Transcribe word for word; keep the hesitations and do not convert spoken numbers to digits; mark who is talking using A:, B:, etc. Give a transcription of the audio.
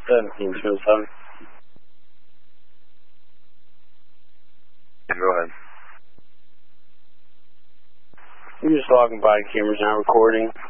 A: seventeen two oh seven.
B: Go ahead.
A: You're just logging body cameras, not recording.